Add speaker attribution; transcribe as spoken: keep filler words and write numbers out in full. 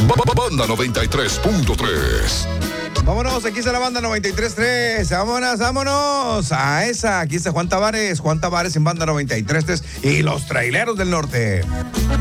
Speaker 1: Banda noventa y tres punto tres.
Speaker 2: Vámonos, aquí está la banda noventa y tres punto tres. Vámonos, vámonos. A esa, aquí está Juan Tavares. Juan Tavares en banda noventa y tres punto tres y los Traileros del Norte.